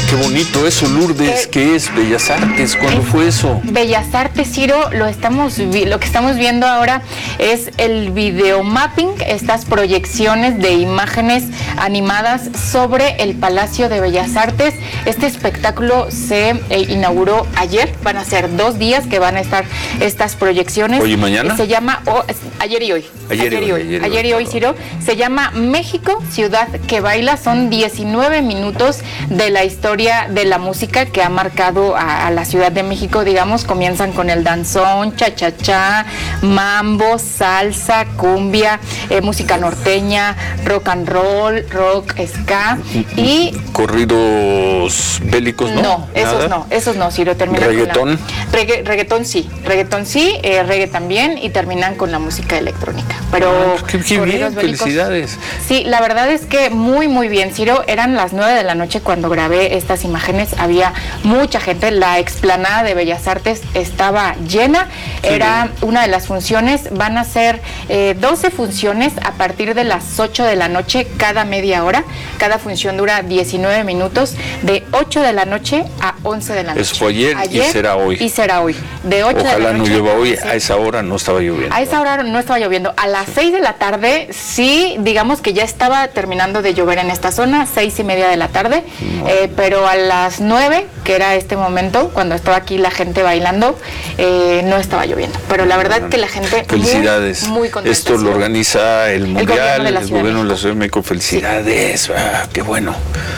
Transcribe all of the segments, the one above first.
Qué bonito eso, Lourdes. ¿Qué es Bellas Artes? ¿Cuándo fue eso? Bellas Artes, Ciro, lo que estamos viendo ahora es el videomapping, estas proyecciones de imágenes animadas sobre el Palacio de Bellas Artes. Este espectáculo se inauguró ayer, van a ser 2 días que van a estar estas proyecciones. ¿Hoy y mañana? Se llama, ayer y hoy. Ayer y hoy, Ciro. Se llama México, Ciudad que Baila. Son 19 minutos de la historia de la música que ha marcado a la Ciudad de México, digamos. Comienzan con el danzón, cha-cha-cha, mambo, salsa, cumbia, música norteña, rock and roll, rock, ska y... ¿Corridos bélicos, no? No, esos no, Ciro. Terminan ¿reggaetón? Reggaetón sí, reggae también, y terminan con la música electrónica. Pero qué bien, felicidades. Sí, la verdad es que muy, muy bien, Ciro. Eran las 9 de la noche cuando grabé estas imágenes. Había mucha gente. La explanada de Bellas Artes estaba llena. Era una de las funciones. Van a ser 12 funciones a partir de las 8 de la noche cada media hora. Cada función dura 19 minutos, de 8 de la noche a 11 de la noche. Eso fue ayer y será hoy. Y será hoy. De 8 Ojalá de la noche. no llueva hoy. A esa hora no estaba lloviendo. A esa hora no estaba lloviendo. A las 6 de la tarde, sí, digamos que ya estaba terminando de llover en esta zona, 6:30 de la tarde, pero a las 9, que era este momento, cuando estaba aquí la gente bailando, no estaba lloviendo. Pero la verdad que la gente... Felicidades. Muy contenta. Esto lo organiza el Mundial, el gobierno de la Ciudad de México. Felicidades. Sí. Qué bueno.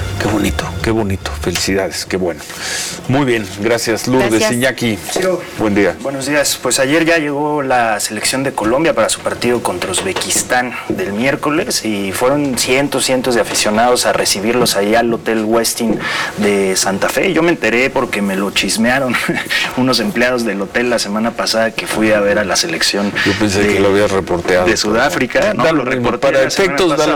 Qué bonito. Felicidades, qué bueno. Muy bien, gracias, Lourdes. Gracias. Iñaki, Ciro, buen día. Buenos días. Pues ayer ya llegó la selección de Colombia para su partido contra Uzbekistán del miércoles y fueron cientos de aficionados a recibirlos allá al Hotel Westin de Santa Fe. Yo me enteré porque me lo chismearon unos empleados del hotel la semana pasada que fui a ver a la selección. Yo pensé que lo habías reporteado. De Sudáfrica. No, lo mismo. Para efectos da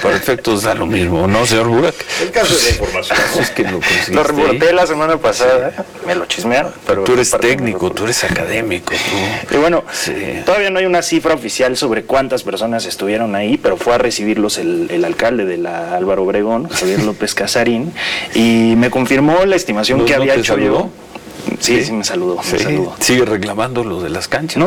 lo mismo, ¿no, señor Burak? El caso de la información. Es que lo conseguiste. Lo reporté la semana pasada, me lo chismearon. Pero tú eres técnico, tú eres académico. Y bueno, sí. Todavía no hay una cifra oficial sobre cuántas personas estuvieron ahí, pero fue a recibirlos el alcalde de la Álvaro Obregón, Javier López Casarín, y me confirmó la estimación que había hecho yo. Sí, me saludó. ¿Sigue reclamando lo de las canchas?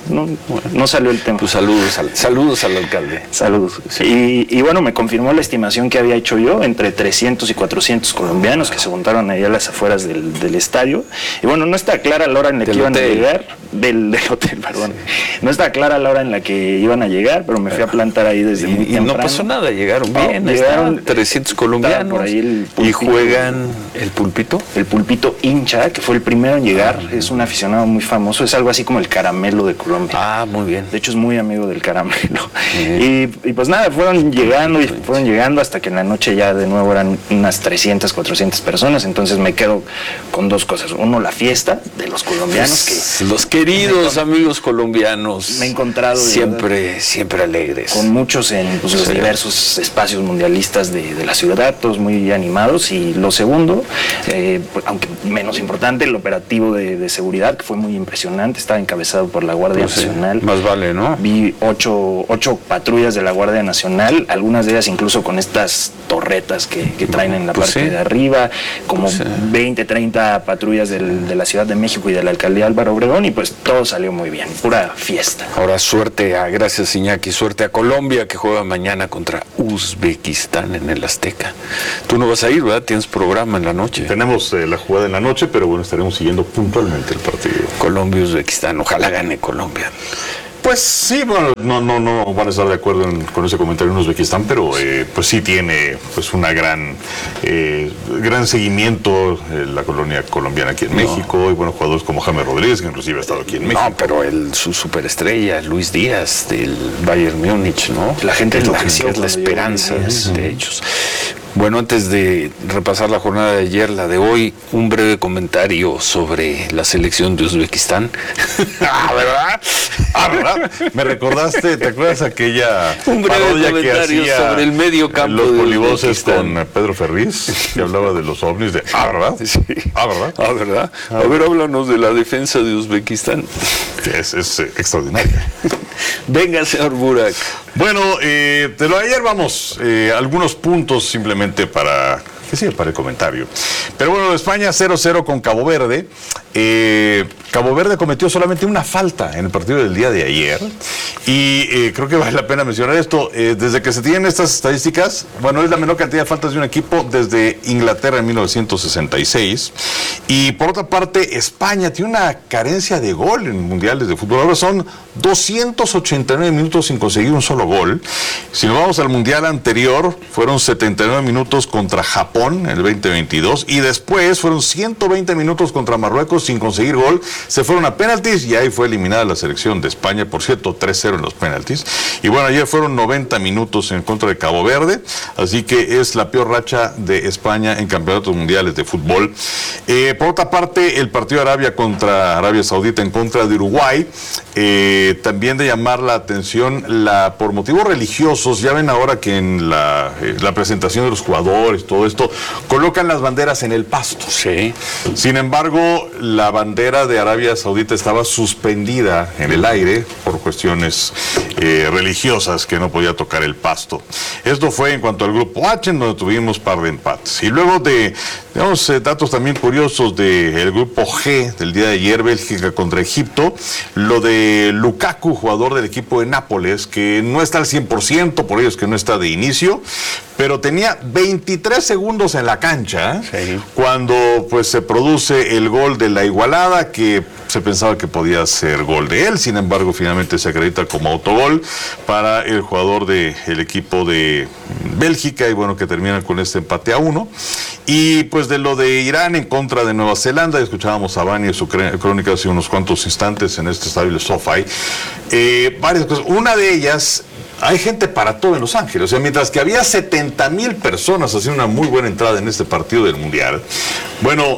No salió el tema. Pues saludos al alcalde. Saludos. Sí. Y bueno, me confirmó la estimación que había hecho yo, entre 300 y 400 colombianos que se juntaron ahí a las afueras del estadio. Y bueno, no está clara la hora en la que iban a llegar. Del hotel, perdón. No está clara la hora en la que iban a llegar, pero me fui a plantar ahí desde muy temprano. Y no pasó nada, llegaron bien. Llegaron 300 colombianos. Por ahí y juegan el pulpito. El pulpito hincha, que fue el primero en llegar. Es un aficionado muy famoso. Es algo así como el Caramelo de Colombia. Ah, muy bien. De hecho, es muy amigo del Caramelo. Y pues nada, fueron llegando hasta que en la noche ya de nuevo eran unas 300, 400 personas. Entonces me quedo con dos cosas. Uno, la fiesta de los colombianos. Pues, los queridos amigos colombianos. Me he encontrado siempre alegres. Con muchos en los diversos espacios mundialistas de la ciudad, todos muy animados. Y lo segundo, aunque menos importante, el operativo de seguridad, que fue muy impresionante, estaba encabezado por la Guardia Nacional. Más vale, ¿no? Vi 8 patrullas de la Guardia Nacional, algunas de ellas incluso con estas torretas que traen en la parte de arriba, como 20, 30 patrullas de la Ciudad de México y de la Alcaldía Álvaro Obregón, y pues todo salió muy bien, pura fiesta. Ahora gracias Iñaki, suerte a Colombia, que juega mañana contra Uzbekistán en el Azteca. Tú no vas a ir, ¿verdad? Tienes programa en la noche. Tenemos la jugada en la noche, pero bueno, estaremos siguiendo puntualmente el partido. Colombia-Uzbekistán, ojalá gane Colombia. Pues sí, bueno, no van a estar de acuerdo con ese comentario en Uzbekistán, pero pues sí tiene pues una gran seguimiento la colonia colombiana aquí en México, y bueno, jugadores como James Rodríguez, que inclusive ha estado aquí en México. No, pero su superestrella, Luis Díaz, del Bayern Múnich, ¿no? La gente es la esperanza de ellos. Bueno, antes de repasar la jornada de ayer, la de hoy, un breve comentario sobre la selección de Uzbekistán. ¿Verdad? ¿Verdad? Me recordaste, ¿te acuerdas aquella un breve parodia comentario que hacía sobre el medio campo los de polivoces con Pedro Ferriz, que hablaba de los ovnis de ¿verdad? Sí. ¿Verdad? ¿Verdad? A ver, háblanos de la defensa de Uzbekistán. Es extraordinaria. Venga, señor Burak. Bueno, de lo de ayer vamos, algunos puntos simplemente para que sí, para el comentario. Pero bueno, España 0-0 con Cabo Verde. Cabo Verde cometió solamente una falta en el partido del día de ayer y creo que vale la pena mencionar esto. Desde que se tienen estas estadísticas, bueno, es la menor cantidad de faltas de un equipo desde Inglaterra en 1966. Y por otra parte, España tiene una carencia de gol en mundiales de fútbol. Ahora son 289 minutos sin conseguir un solo gol. Si nos vamos al mundial anterior, fueron 79 minutos contra Japón en el 2022 y después fueron 120 minutos contra Marruecos sin conseguir gol. Se fueron a penaltis y ahí fue eliminada la selección de España, por cierto, 3-0 en los penaltis. Y bueno, ayer fueron 90 minutos en contra de Cabo Verde, así que es la peor racha de España en campeonatos mundiales de fútbol. Por otra parte, el partido de Arabia Saudita en contra de Uruguay, también de llamar la atención, por motivos religiosos, ya ven ahora que en la presentación de los jugadores, todo esto, colocan las banderas en el pasto. Sí. Sin embargo, la bandera de Arabia Saudita estaba suspendida en el aire por cuestiones religiosas, que no podía tocar el pasto. Esto fue en cuanto al grupo H, en donde tuvimos par de empates. Y luego digamos, datos también curiosos del grupo G del día de ayer, Bélgica contra Egipto, lo de Lukaku, jugador del equipo de Nápoles, que no está al 100%, por ello es que no está de inicio, pero tenía 23 segundos en la cancha, sí, cuando pues se produce el gol de la igualada, que se pensaba que podía ser gol de él, sin embargo finalmente se acredita como autogol para el jugador del equipo de Bélgica, y bueno, que termina con este empate a 1. Y pues de lo de Irán en contra de Nueva Zelanda, escuchábamos a Bani en su crónica hace unos cuantos instantes en este estadio de SoFi, varias cosas. Una de ellas, hay gente para todo en Los Ángeles. O sea, mientras que había 70,000 personas haciendo una muy buena entrada en este partido del Mundial, bueno,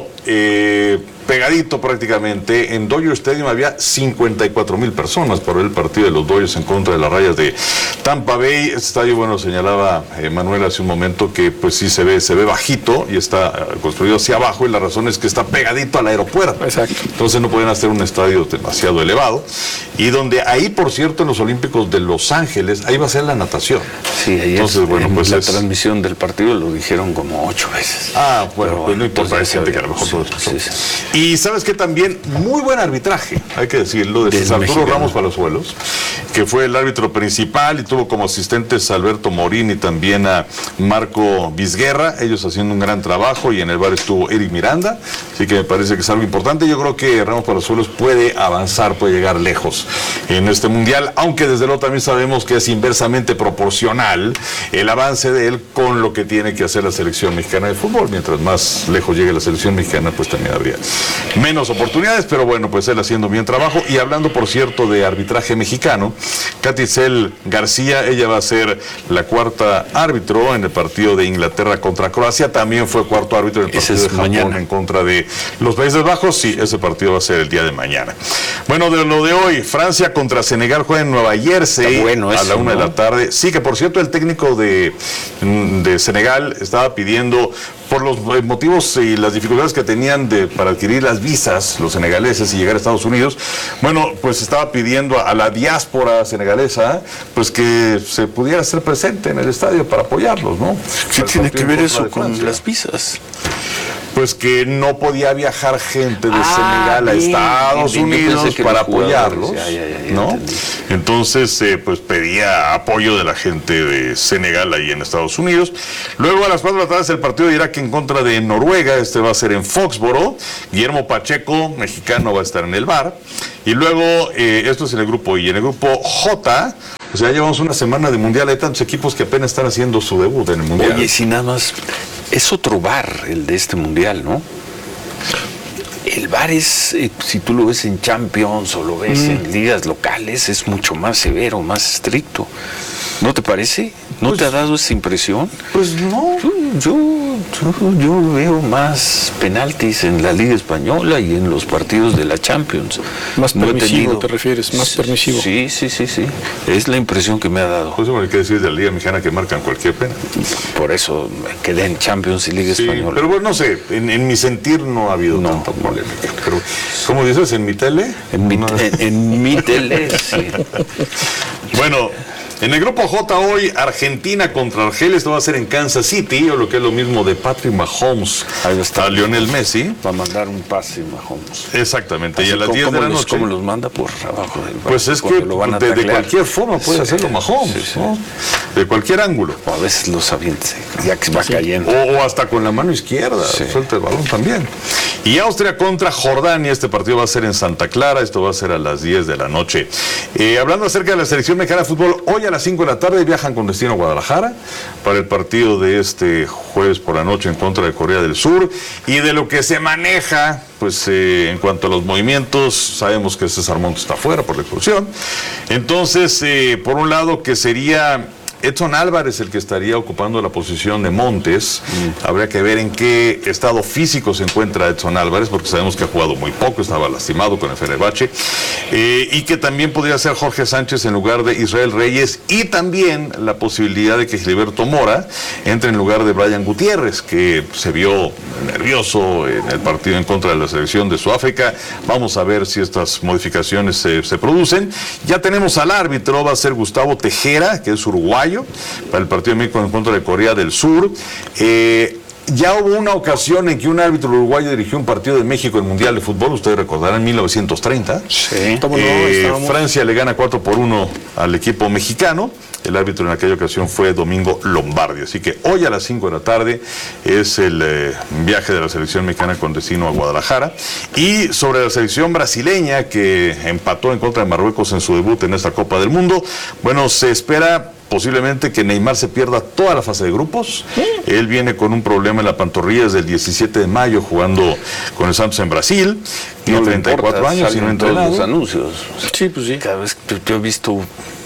pegadito prácticamente, en Dodger Stadium había 54,000 personas para ver el partido de los Dodgers en contra de las Rayas de Tampa Bay. Este estadio, bueno, señalaba Manuel hace un momento que pues sí se ve bajito y está construido hacia abajo, y la razón es que está pegadito al aeropuerto. Exacto. Entonces no pueden hacer un estadio demasiado elevado, y donde ahí, por cierto, en los Olímpicos de Los Ángeles, ahí va a ser la natación. Sí, ayer. Entonces, bueno, pues la transmisión del partido lo dijeron como 8 veces. Ah, bueno, pues no importa, hay gente que a lo mejor todo esto. Y sabes que también muy buen arbitraje, hay que decirlo, de Arturo Ramos Palazuelos, que fue el árbitro principal, y tuvo como asistentes a Alberto Morín y también a Marco Vizguerra, ellos haciendo un gran trabajo, y en el bar estuvo Eric Miranda, así que me parece que es algo importante. Yo creo que Ramos Palazuelos puede avanzar, puede llegar lejos en este mundial, aunque desde luego también sabemos que es inversamente proporcional el avance de él con lo que tiene que hacer la selección mexicana de fútbol. Mientras más lejos llegue la selección mexicana, pues también habría menos oportunidades, pero bueno, pues él haciendo bien trabajo. Y hablando, por cierto, de arbitraje mexicano, Katisel García, ella va a ser la cuarta árbitro en el partido de Inglaterra contra Croacia, también fue cuarto árbitro en el partido de Japón mañana en contra de los Países Bajos. Sí, ese partido va a ser el día de mañana. Bueno, de lo de hoy, Francia contra Senegal juega en Nueva Jersey a la 1 de la tarde. Sí, que por cierto el técnico de Senegal estaba pidiendo, por los motivos y las dificultades que tenían para adquirir las visas los senegaleses y llegar a Estados Unidos, bueno, pues estaba pidiendo a la diáspora senegalesa pues que se pudiera hacer presente en el estadio para apoyarlos, ¿no? ¿Qué tiene que ver eso con las visas? Pues que no podía viajar gente de Senegal a Estados Unidos para apoyarlos, ¿no? Entendí. Entonces, pues pedía apoyo de la gente de Senegal ahí en Estados Unidos. Luego a las 4 de la tarde el partido de Irak en contra de Noruega, este va a ser en Foxboro. Guillermo Pacheco, mexicano, va a estar en el bar. Y luego, esto es en el grupo I. En el grupo J, o sea, ya llevamos una semana de mundial, hay tantos equipos que apenas están haciendo su debut en el mundial. Oye, si nada más, es otro bar el de este mundial, ¿no? El bar es, si tú lo ves en Champions o lo ves en ligas locales, es mucho más severo, más estricto. ¿No te parece? ¿No te ha dado esa impresión? Pues no. Yo veo más penaltis en la Liga Española y en los partidos de la Champions. Más permisivo, ¿te refieres? Más permisivo. Sí. Es la impresión que me ha dado. Pues bueno, hay que decir de la Liga Mexicana que marcan cualquier pena. Por eso quedé en Champions y Liga Española. Pero bueno, no sé, en mi sentir no ha habido tanta polémica. Pero, ¿cómo dices? ¿En mi tele? En mi tele, sí. Bueno, En el grupo J hoy, Argentina contra Argelia. Esto va a ser en Kansas City, o lo que es lo mismo de Patrick Mahomes a Lionel Messi. Va a mandar un pase Mahomes. Exactamente. Así, y a las 10 de la noche. ¿Cómo los manda por abajo del balón? Pues es que de cualquier forma puede hacerlo Mahomes, ¿no? De cualquier ángulo. O a veces los avienta, ya que va cayendo. O hasta con la mano izquierda, suelta el balón también. Y Austria contra Jordania. Este partido va a ser en Santa Clara. Esto va a ser a las 10 de la noche. Hablando acerca de la selección mexicana de fútbol, hoy a las 5 de la tarde viajan con destino a Guadalajara para el partido de este jueves por la noche en contra de Corea del Sur. Y de lo que se maneja, pues en cuanto a los movimientos, sabemos que César Montes está fuera por la expulsión. Entonces, por un lado, que sería Edson Álvarez el que estaría ocupando la posición de Montes. Habría que ver en qué estado físico se encuentra Edson Álvarez, porque sabemos que ha jugado muy poco, estaba lastimado con el Fenerbahce, y que también podría ser Jorge Sánchez en lugar de Israel Reyes, y también la posibilidad de que Gilberto Mora entre en lugar de Brian Gutiérrez, que se vio nervioso en el partido en contra de la selección de Sudáfrica. Vamos a ver si estas modificaciones se producen. Ya tenemos al árbitro, va a ser Gustavo Tejera, que es uruguayo, para el partido de México en contra de Corea del Sur. Ya hubo una ocasión en que un árbitro uruguayo dirigió un partido de México en el Mundial de Fútbol, ustedes recordarán, en 1930. Sí. Francia le gana 4-1 al equipo mexicano. El árbitro en aquella ocasión fue Domingo Lombardi. Así que hoy a las 5 de la tarde es el viaje de la selección mexicana con destino a Guadalajara. Y sobre la selección brasileña, que empató en contra de Marruecos en su debut en esta Copa del Mundo, bueno, se espera posiblemente que Neymar se pierda toda la fase de grupos. Él viene con un problema en la pantorrilla desde el 17 de mayo jugando con el Santos en Brasil. Tiene 34 años y no ha entrenado. Los anuncios. Sí, pues sí. Cada vez que yo he visto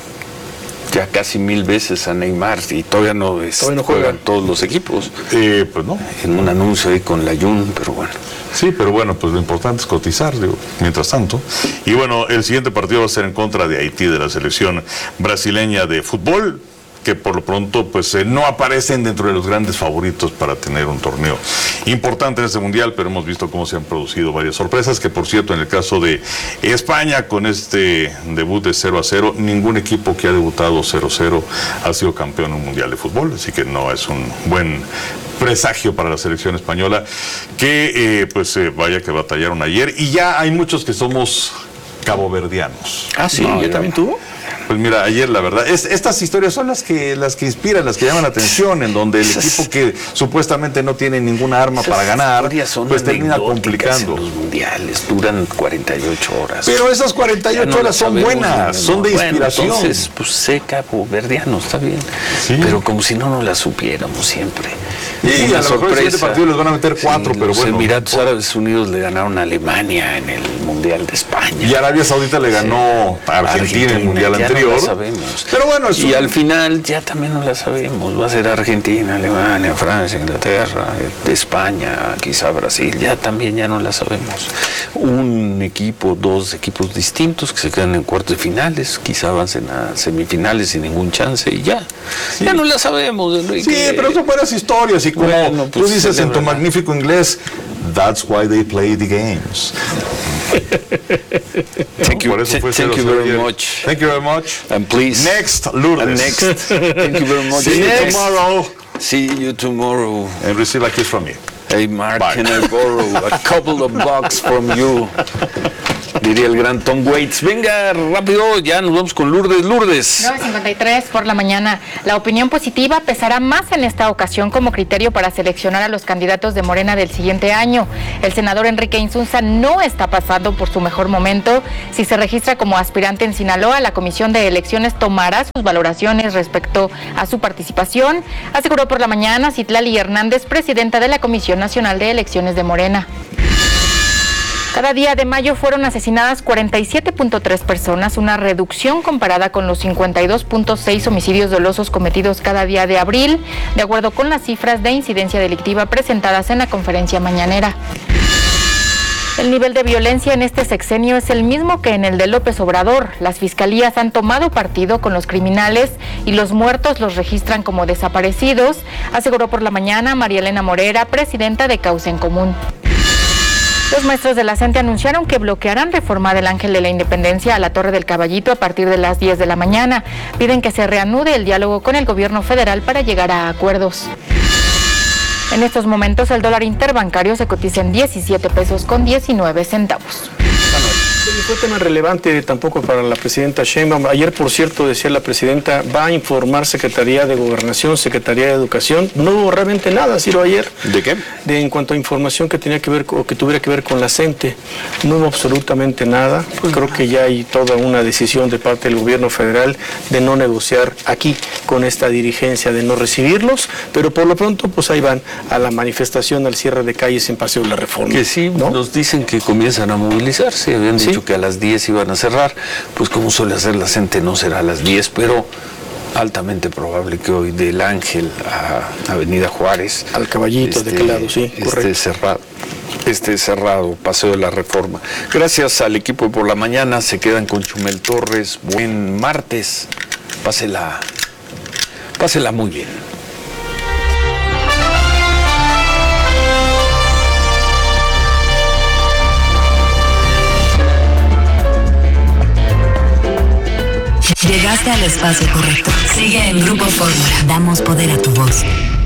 ya casi 1000 veces a Neymar y todavía no juegan todos los equipos. Pues no. En un anuncio ahí con la Jun, pero bueno. Sí, pero bueno, pues lo importante es cotizar, digo, mientras tanto. Y bueno, el siguiente partido va a ser en contra de Haití, de la selección brasileña de fútbol, que por lo pronto pues no aparecen dentro de los grandes favoritos para tener un torneo importante en este mundial, pero hemos visto cómo se han producido varias sorpresas, que por cierto en el caso de España con este debut de 0-0, ningún equipo que ha debutado 0-0 ha sido campeón en un mundial de fútbol, así que no es un buen presagio para la selección española, que vaya que batallaron ayer, y ya hay muchos que somos caboverdianos. Ah, sí, ¿yo también tuvo? Pues mira, ayer la verdad, estas historias son las que inspiran, las que llaman la atención, en donde el equipo que supuestamente no tiene ninguna arma para ganar, pues termina complicando. Los mundiales duran 48 horas. Pero esas 48 horas son buenas, son de inspiración. Entonces, pues sé caboverdiano, está bien. Sí. Pero como si no la supiéramos siempre. Y a lo mejor el siguiente partido les van a meter 4, pero bueno. Los Emiratos Árabes Unidos le ganaron a Alemania en el Mundial de España. Y Arabia Saudita le ganó a Argentina en el Mundial anterior. No la sabemos. Pero bueno, y al final ya también no la sabemos. Va a ser Argentina, Alemania, Francia, Inglaterra, España, quizá Brasil. Ya no la sabemos. Un equipo, 2 equipos distintos que se quedan en cuartos de finales, quizá avancen a semifinales sin ningún chance y ya. Sí. Ya no la sabemos, Enrique. Sí, pero son buenas historias y como tú dices en tu magnífico inglés, that's why they play the games. Thank you very much. Thank you very much. And please. Next, Lourdes. Thank you very much. See you tomorrow. See you tomorrow. And receive a kiss from me. Hey, Mark, can I borrow a couple of bucks from you? Diría el gran Tom Waits. Venga, rápido, ya nos vamos con Lourdes. 9:53 por la mañana. La opinión positiva pesará más en esta ocasión como criterio para seleccionar a los candidatos de Morena del siguiente año. El senador Enrique Insunza no está pasando por su mejor momento. Si se registra como aspirante en Sinaloa, la Comisión de Elecciones tomará sus valoraciones respecto a su participación, aseguró por la mañana Citlali Hernández, presidenta de la Comisión Nacional de Elecciones de Morena. Cada día de mayo fueron asesinadas 47.3 personas, una reducción comparada con los 52.6 homicidios dolosos cometidos cada día de abril, de acuerdo con las cifras de incidencia delictiva presentadas en la conferencia mañanera. El nivel de violencia en este sexenio es el mismo que en el de López Obrador. Las fiscalías han tomado partido con los criminales y los muertos los registran como desaparecidos, aseguró por la mañana María Elena Morera, presidenta de Causa en Común. Los maestros de la CENTE anunciaron que bloquearán Reforma del Ángel de la Independencia a la Torre del Caballito a partir de las 10 de la mañana. Piden que se reanude el diálogo con el gobierno federal para llegar a acuerdos. En estos momentos el dólar interbancario se cotiza en 17 pesos con 19 centavos. No fue tema relevante tampoco para la presidenta Sheinbaum. Ayer, por cierto, decía la presidenta, va a informar Secretaría de Gobernación, Secretaría de Educación. No hubo realmente nada, Ciro, ayer. ¿De qué? En cuanto a información que tenía que ver o que tuviera que ver con la CENTE. No hubo absolutamente nada. Creo que ya hay toda una decisión de parte del gobierno federal de no negociar aquí con esta dirigencia, de no recibirlos, pero por lo pronto pues ahí van a la manifestación, al cierre de calles en Paseo de la Reforma. Que sí, ¿no? Nos dicen que comienzan a movilizarse, habían dicho que a las 10 iban a cerrar, pues como suele hacer la CENTE no será a las 10, pero altamente probable que hoy del Ángel a Avenida Juárez, al Caballito, ¿de qué lado? Sí, correcto. Esté cerrado, Paseo de la Reforma. Gracias al equipo de Por la Mañana, se quedan con Chumel Torres. Buen martes, pásela muy bien. Llegaste al espacio correcto. Sigue en Grupo Fórmula. Damos poder a tu voz.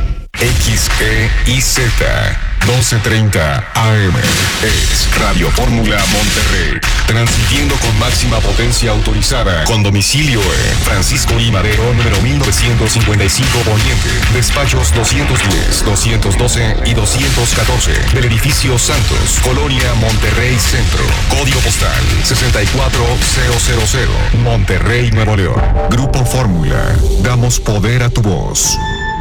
XEIZ 1230 AM es Radio Fórmula Monterrey, transmitiendo con máxima potencia autorizada, con domicilio en Francisco I. Madero, número 1955 Poniente, despachos 210, 212 y 214 del edificio Santos, Colonia Monterrey Centro, código postal 64000, Monterrey, Nuevo León. Grupo Fórmula, damos poder a tu voz.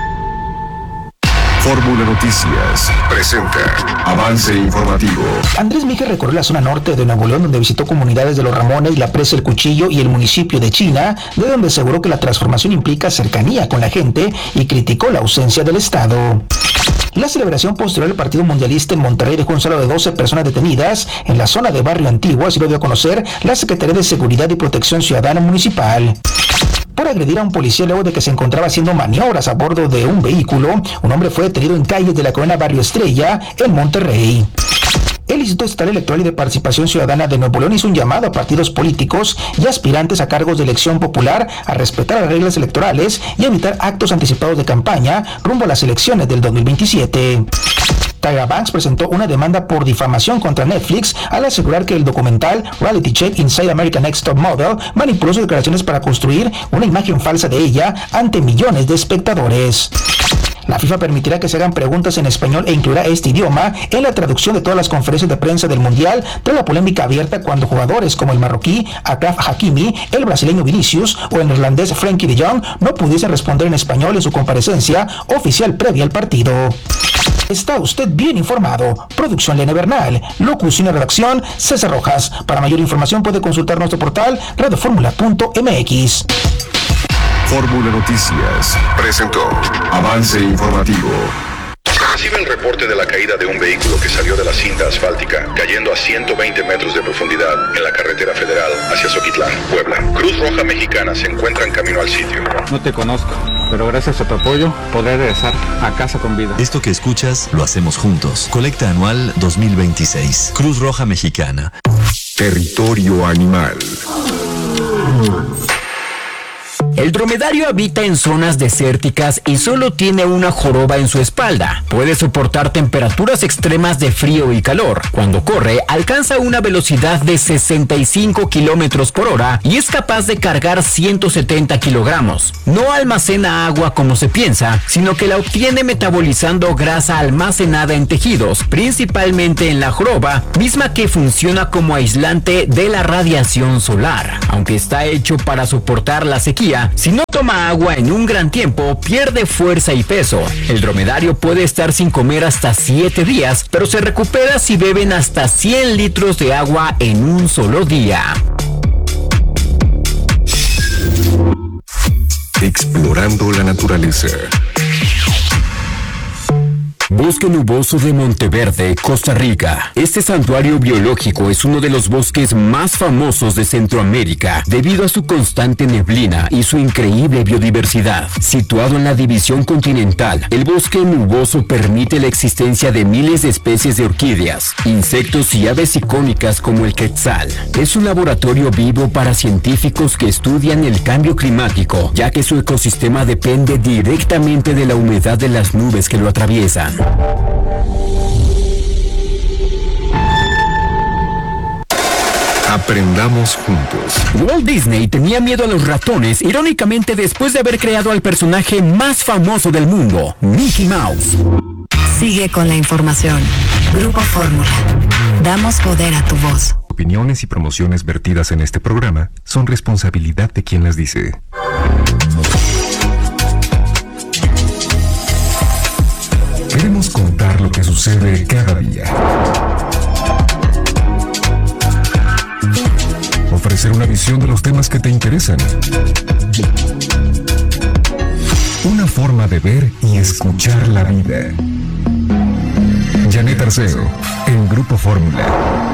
Fórmula Noticias presenta avance informativo. Andrés Miguel recorrió la zona norte de Nuevo León, donde visitó comunidades de Los Ramones, La Presa, El Cuchillo y el municipio de China, de donde aseguró que la transformación implica cercanía con la gente y criticó la ausencia del Estado. La celebración posterior al partido mundialista en Monterrey dejó un saldo de 12 personas detenidas en la zona de Barrio Antiguo, así lo dio a conocer la Secretaría de Seguridad y Protección Ciudadana Municipal. Por agredir a un policía luego de que se encontraba haciendo maniobras a bordo de un vehículo, un hombre fue detenido en calles de la colonia Barrio Estrella, en Monterrey. El Instituto Estatal Electoral y de Participación Ciudadana de Nuevo León hizo un llamado a partidos políticos y aspirantes a cargos de elección popular a respetar las reglas electorales y evitar actos anticipados de campaña rumbo a las elecciones del 2027. Tyra Banks presentó una demanda por difamación contra Netflix al asegurar que el documental Reality Check Inside American Next Top Model manipuló sus declaraciones para construir una imagen falsa de ella ante millones de espectadores. La FIFA permitirá que se hagan preguntas en español e incluirá este idioma en la traducción de todas las conferencias de prensa del Mundial, tras la polémica abierta cuando jugadores como el marroquí Achraf Hakimi, el brasileño Vinicius o el neerlandés Frenkie de Jong no pudiesen responder en español en su comparecencia oficial previa al partido. Está usted bien informado. Producción Lene Bernal. Locución y redacción César Rojas. Para mayor información puede consultar nuestro portal radioformula.mx. Fórmula Noticias presentó avance informativo. Recibe el reporte de la caída de un vehículo que salió de la cinta asfáltica, cayendo a 120 metros de profundidad en la carretera federal hacia Zoquitlán, Puebla. Cruz Roja Mexicana se encuentra en camino al sitio. No te conozco, pero gracias a tu apoyo podré regresar a casa con vida. Esto que escuchas lo hacemos juntos. Colecta anual 2026. Cruz Roja Mexicana. Territorio animal. El dromedario habita en zonas desérticas y solo tiene una joroba en su espalda. Puede soportar temperaturas extremas de frío y calor. Cuando corre, alcanza una velocidad de 65 kilómetros por hora y es capaz de cargar 170 kilogramos. No almacena agua como se piensa, sino que la obtiene metabolizando grasa almacenada en tejidos, principalmente en la joroba, misma que funciona como aislante de la radiación solar. Aunque está hecho para soportar la sequía, si no toma agua en un gran tiempo, pierde fuerza y peso. El dromedario puede estar sin comer hasta 7 días, pero se recupera si beben hasta 100 litros de agua en un solo día. Explorando la naturaleza. Bosque Nuboso de Monteverde, Costa Rica. Este santuario biológico es uno de los bosques más famosos de Centroamérica debido a su constante neblina y su increíble biodiversidad. Situado en la división continental, el bosque nuboso permite la existencia de miles de especies de orquídeas, insectos y aves icónicas como el quetzal. Es un laboratorio vivo para científicos que estudian el cambio climático, ya que su ecosistema depende directamente de la humedad de las nubes que lo atraviesan. Aprendamos juntos. Walt Disney tenía miedo a los ratones, irónicamente después de haber creado al personaje más famoso del mundo, Mickey Mouse. Sigue con la información. Grupo Fórmula. Damos poder a tu voz. Opiniones y promociones vertidas en este programa son responsabilidad de quien las dice. Queremos contar lo que sucede cada día. Ofrecer una visión de los temas que te interesan. Una forma de ver y escuchar la vida. Janet Arceo, en Grupo Fórmula.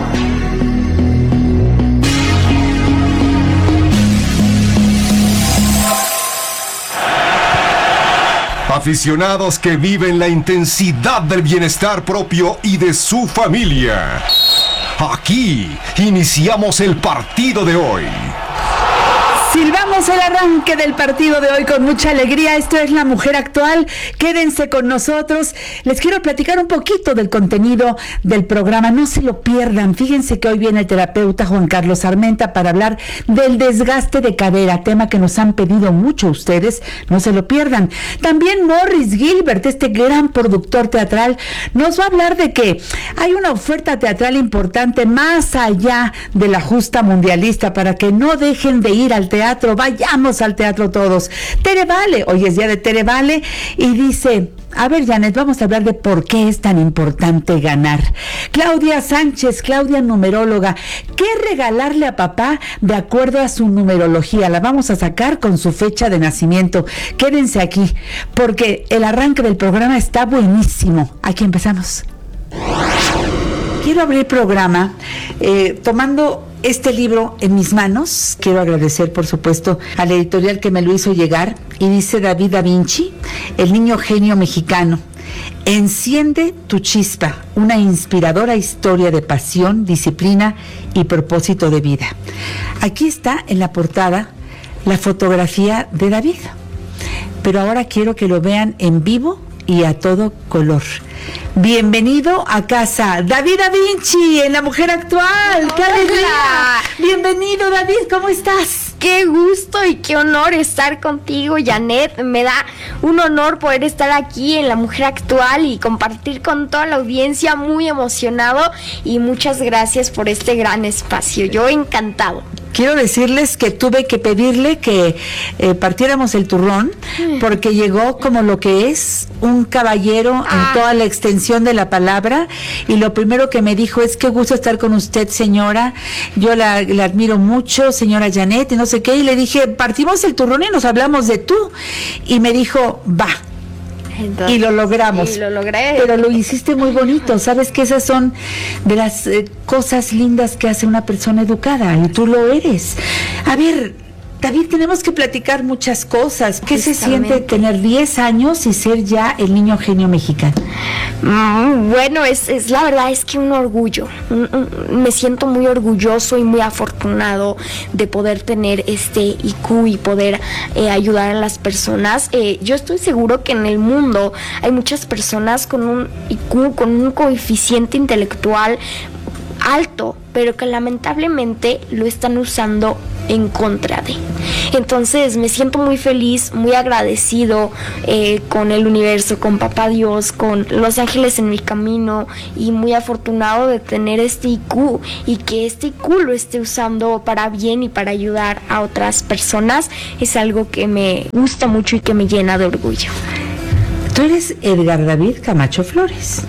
Aficionados que viven la intensidad del bienestar propio y de su familia. Aquí iniciamos el partido de hoy. Silbamos el arranque del partido de hoy con mucha alegría. Esto es La Mujer Actual. Quédense con nosotros. Les quiero platicar un poquito del contenido del programa. No se lo pierdan. Fíjense que hoy viene el terapeuta Juan Carlos Armenta para hablar del desgaste de cadera, tema que nos han pedido mucho ustedes. No se lo pierdan. También Morris Gilbert, este gran productor teatral, nos va a hablar de que hay una oferta teatral importante más allá de la justa mundialista para que no dejen de ir al teatro. Vayamos al teatro todos. Tere Vale, hoy es día de Tere Vale y dice: a ver, Janet, vamos a hablar de por qué es tan importante ganar. Claudia Sánchez, Claudia numeróloga, ¿qué regalarle a papá de acuerdo a su numerología? La vamos a sacar con su fecha de nacimiento. Quédense aquí, porque el arranque del programa está buenísimo. Aquí empezamos. Quiero abrir programa tomando este libro en mis manos. Quiero agradecer, por supuesto, a la editorial que me lo hizo llegar. Y dice David Da Vinci, el niño genio mexicano. Enciende tu chispa, una inspiradora historia de pasión, disciplina y propósito de vida. Aquí está en la portada la fotografía de David. Pero ahora quiero que lo vean en vivo y a todo color. Bienvenido a casa, David Da Vinci, en La Mujer Actual. ¡Qué alegría! Bienvenido, David, ¿cómo estás? Qué gusto y qué honor estar contigo, Janet. Me da un honor poder estar aquí en La Mujer Actual y compartir con toda la audiencia. Muy emocionado y muchas gracias por este gran espacio. Yo encantado. Quiero decirles que tuve que pedirle que partiéramos el turrón porque llegó como lo que es un caballero en toda la extensión de la palabra, y lo primero que me dijo es: qué gusto estar con usted, señora, yo la admiro mucho, señora Janet, y no sé qué, y le dije: partimos el turrón y nos hablamos de tú, y me dijo: va. Entonces, y lo logramos. Y lo logré. Pero lo hiciste muy bonito. Sabes que esas son de las cosas lindas que hace una persona educada, y tú lo eres. A ver, David, tenemos que platicar muchas cosas. ¿Qué se siente tener 10 años y ser ya el niño genio mexicano? Bueno, es la verdad es que un orgullo. Me siento muy orgulloso y muy afortunado de poder tener este IQ y poder ayudar a las personas. Yo estoy seguro que en el mundo hay muchas personas con un IQ, con un coeficiente intelectual alto, pero que lamentablemente lo están usando en contra de. Entonces me siento muy feliz, muy agradecido con el universo, con Papá Dios, con los ángeles en mi camino, y muy afortunado de tener este IQ y que este IQ lo esté usando para bien y para ayudar a otras personas. Es algo que me gusta mucho y que me llena de orgullo. Tú eres Edgar David Camacho Flores,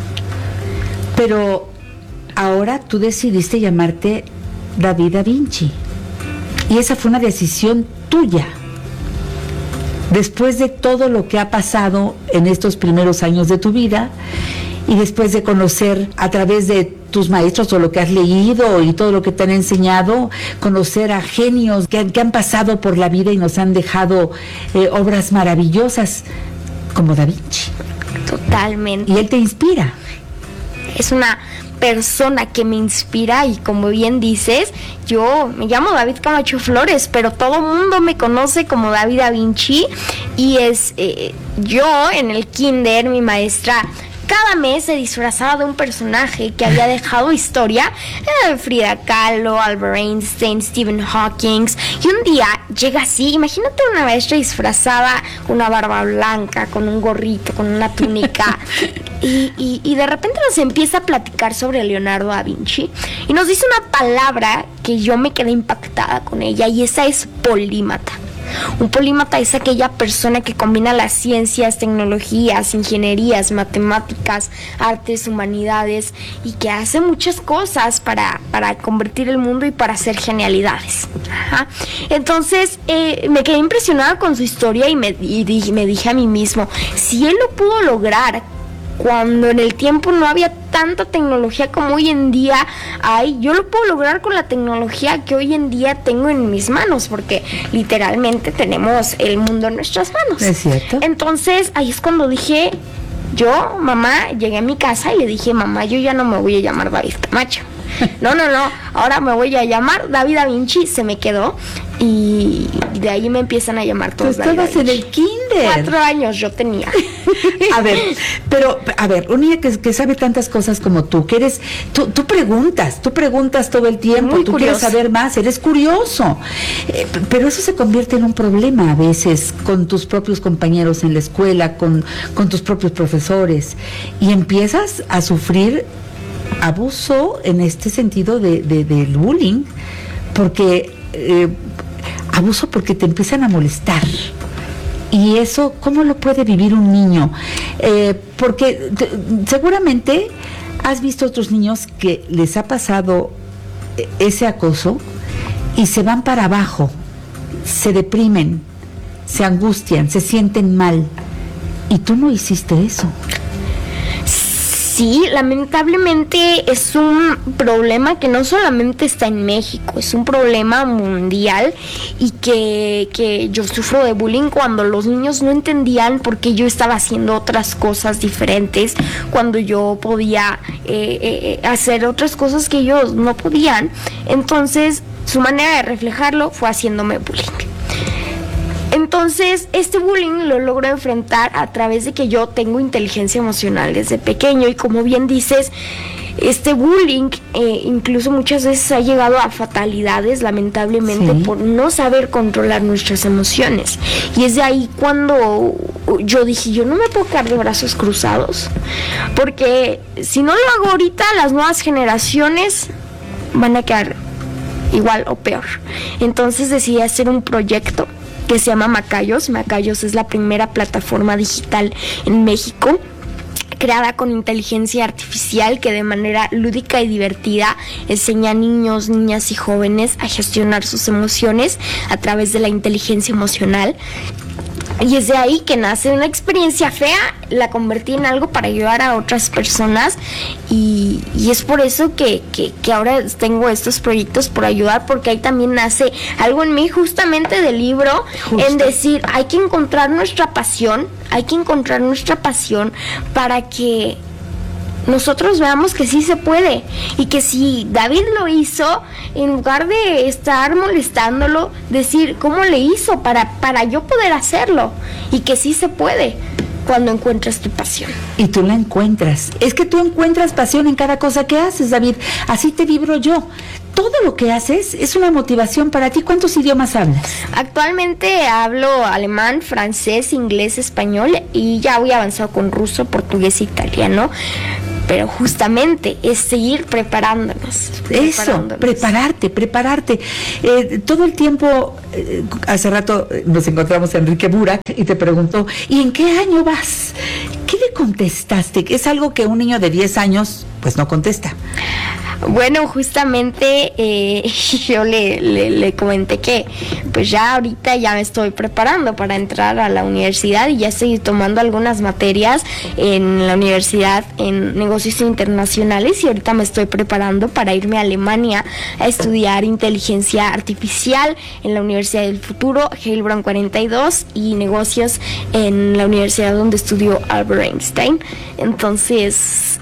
pero ahora tú decidiste llamarte David Da Vinci, y esa fue una decisión tuya. después de todo lo que ha pasado en estos primeros años de tu vida y después de conocer a través de tus maestros o lo que has leído y todo lo que te han enseñado, conocer a genios que han pasado por la vida y nos han dejado obras maravillosas como Da Vinci. Totalmente. Y él te inspira. Es una persona que me inspira y como bien dices, yo me llamo David Camacho Flores, pero todo el mundo me conoce como David Da Vinci y yo en el kinder, mi maestra cada mes se disfrazaba de un personaje que había dejado historia, Frida Kahlo, Albert Einstein, Stephen Hawking, y un día llega así, imagínate una maestra disfrazada con una barba blanca, con un gorrito, con una túnica, y de repente nos empieza a platicar sobre Leonardo da Vinci, y nos dice una palabra que yo me quedé impactada con ella, y esa es polímata. Un polímata es aquella persona que combina las ciencias, tecnologías, ingenierías, matemáticas, artes, humanidades y que hace muchas cosas para convertir el mundo y para hacer genialidades. Ajá. Entonces me quedé impresionada con su historia y me dije a mí mismo, si él lo pudo lograr cuando en el tiempo no había tanta tecnología como hoy en día hay, yo lo puedo lograr con la tecnología que hoy en día tengo en mis manos, porque literalmente tenemos el mundo en nuestras manos. ¿Es cierto? Entonces ahí es cuando dije, yo, mamá, llegué a mi casa y le dije, mamá, yo ya no me voy a llamar David Camacho. No, ahora me voy a llamar David Da Vinci, se me quedó y de ahí me empiezan a llamar todos. Tú estabas en el kinder. 4 años yo tenía. A ver, un niño que sabe tantas cosas como tú, que eres, tú preguntas todo el tiempo, muy tú curioso. quieres saber más, eres curioso, pero eso se convierte en un problema a veces con tus propios compañeros en la escuela, con tus propios profesores, y empiezas a sufrir abuso en este sentido del bullying, porque abuso porque te empiezan a molestar. Y eso, ¿cómo lo puede vivir un niño? Porque seguramente has visto otros niños que les ha pasado ese acoso y se van para abajo, se deprimen, se angustian, se sienten mal. Y tú no hiciste eso. Sí, lamentablemente es un problema que no solamente está en México, es un problema mundial y que yo sufro de bullying cuando los niños no entendían por qué yo estaba haciendo otras cosas diferentes, cuando yo podía hacer otras cosas que ellos no podían. Entonces, su manera de reflejarlo fue haciéndome bullying. Entonces, este bullying lo logro enfrentar a través de que yo tengo inteligencia emocional desde pequeño y como bien dices, este bullying incluso muchas veces ha llegado a fatalidades, lamentablemente, por no saber controlar nuestras emociones. Y es de ahí cuando yo dije, yo no me puedo quedar de brazos cruzados, porque si no lo hago ahorita, las nuevas generaciones van a quedar igual o peor. Entonces decidí hacer un proyecto que se llama Macayos. Macayos es la primera plataforma digital en México creada con inteligencia artificial que de manera lúdica y divertida enseña a niños, niñas y jóvenes a gestionar sus emociones a través de la inteligencia emocional. Y es de ahí que nace una experiencia fea, la convertí en algo para ayudar a otras personas y es por eso que ahora tengo estos proyectos por ayudar, porque ahí también nace algo en mí justamente del libro, en decir, hay que encontrar nuestra pasión para que nosotros veamos que sí se puede y que si David lo hizo, en lugar de estar molestándolo, decir cómo le hizo para yo poder hacerlo y que sí se puede cuando encuentras tu pasión. Y tú la encuentras. Es que tú encuentras pasión en cada cosa que haces, David. Así te vibro yo. Todo lo que haces es una motivación para ti. ¿Cuántos idiomas hablas? Actualmente hablo alemán, francés, inglés, español y ya voy avanzado con ruso, portugués e italiano. Pero justamente es seguir preparándonos. Eso, prepararte. Todo el tiempo, hace rato nos encontramos a Enrique Burak y te preguntó, ¿y en qué año vas? ¿Qué le contestaste? Es algo que un niño de 10 años pues no contesta. Bueno, justamente yo le comenté que pues ya ahorita ya me estoy preparando para entrar a la universidad y ya estoy tomando algunas materias en la universidad en negocios internacionales y ahorita me estoy preparando para irme a Alemania a estudiar inteligencia artificial en la Universidad del Futuro, Heilbronn 42, y negocios en la universidad donde estudió Albert Einstein. Entonces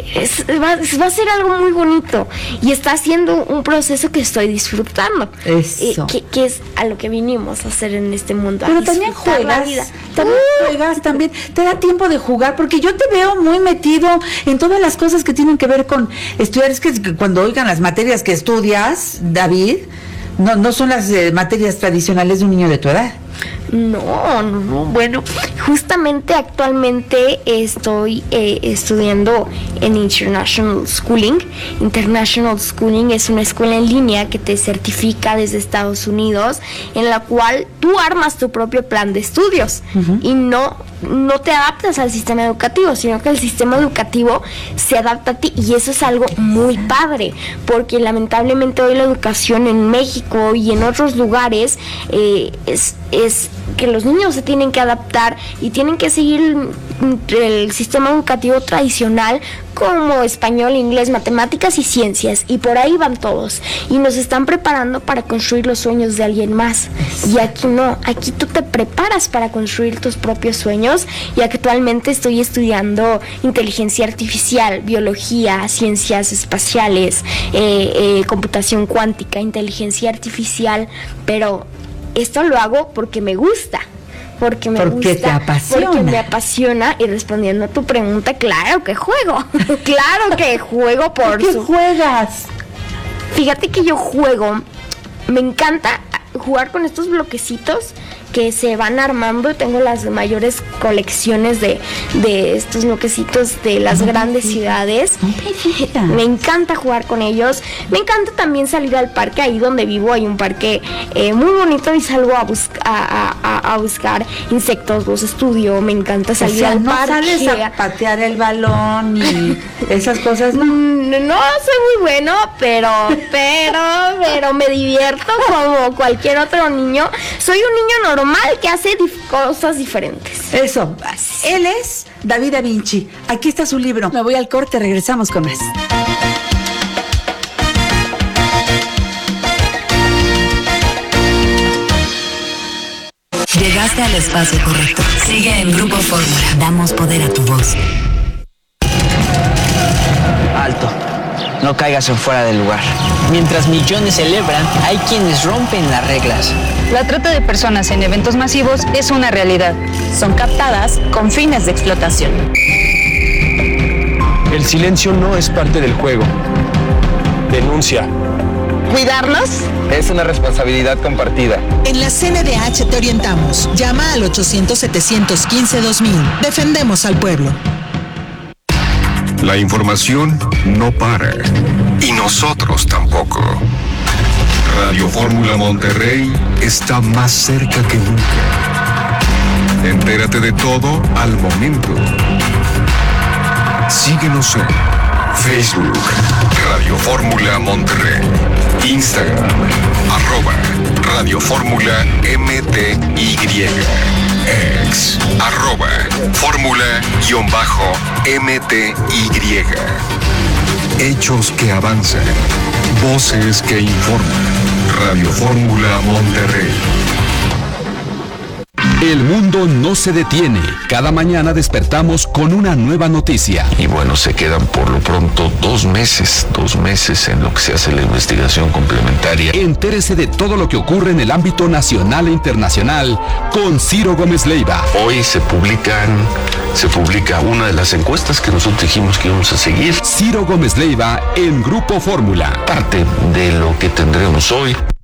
va a ser algo muy bonito y está siendo un proceso que estoy disfrutando. Eso. Que es a lo que vinimos a hacer en este mundo. Pero también juegas, también te da tiempo de jugar, porque yo te veo muy metido en todas las cosas que tienen que ver con estudiar. Es que cuando oigan las materias que estudias, David, no son las materias tradicionales de un niño de tu edad. No. Bueno, justamente actualmente estoy estudiando en International Schooling. International Schooling es una escuela en línea que te certifica desde Estados Unidos, en la cual tú armas tu propio plan de estudios y no te adaptas al sistema educativo, sino que el sistema educativo se adapta a ti, y eso es algo muy padre, porque lamentablemente hoy la educación en México y en otros lugares es que los niños se tienen que adaptar y tienen que seguir el sistema educativo tradicional, como español, inglés, matemáticas y ciencias, y por ahí van todos, y nos están preparando para construir los sueños de alguien más. Y aquí no, aquí tú te preparas para construir tus propios sueños, y actualmente estoy estudiando inteligencia artificial, biología, ciencias espaciales, computación cuántica, inteligencia artificial, pero esto lo hago porque me gusta. Porque me gusta, te apasiona. Porque me apasiona. Y respondiendo a tu pregunta, claro que juego. Claro que juego ¿Por qué juegas? Fíjate que yo juego, me encanta jugar con estos bloquecitos que se van armando. Tengo las mayores colecciones de estos bloquecitos de las grandes ciudades. Me encanta jugar con ellos. Me encanta también salir al parque. Ahí donde vivo hay un parque muy bonito y salgo a buscar insectos, los estudio. Me encanta salir al parque. ¿No sales a patear el balón y esas cosas? No soy muy bueno, pero me divierto como cualquier otro niño. Soy un niño normal que hace cosas diferentes. Eso. Él es David Da Vinci. Aquí está su libro. Me voy al corte, regresamos con más. Llegaste al espacio correcto. Sigue en Grupo Fórmula. Damos poder a tu voz. Alto. No caigas en fuera del lugar. Mientras millones celebran, hay quienes rompen las reglas. La trata de personas en eventos masivos es una realidad. Son captadas con fines de explotación. El silencio no es parte del juego. Denuncia. ¿Cuidarnos? Es una responsabilidad compartida. En la CNDH te orientamos. Llama al 800-715-2000. Defendemos al pueblo. La información no para. Y nosotros tampoco. Radio Fórmula Monterrey está más cerca que nunca. Entérate de todo al momento. Síguenos en Facebook, Radio Fórmula Monterrey. Instagram, @Radio Fórmula MTY. Ex, @Fórmula_MTY. Hechos que avanzan. Voces que informan. Radio Fórmula Monterrey. El mundo no se detiene. Cada mañana despertamos con una nueva noticia. Y bueno, se quedan por lo pronto 2 meses en lo que se hace la investigación complementaria. Entérese de todo lo que ocurre en el ámbito nacional e internacional con Ciro Gómez Leiva. Hoy se publica una de las encuestas que nosotros dijimos que íbamos a seguir. Ciro Gómez Leiva en Grupo Fórmula. Parte de lo que tendremos hoy.